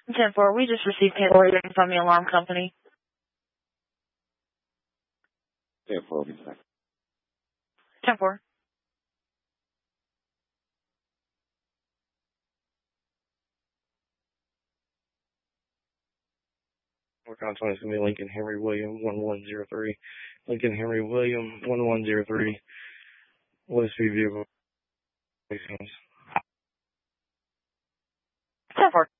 10-4, we just received paperwork from the alarm company. 10-4. 10-4. We're on 20, it's going to be Lincoln Henry William 1103. Lincoln Henry William 1103. Westview vehicle. 10-4.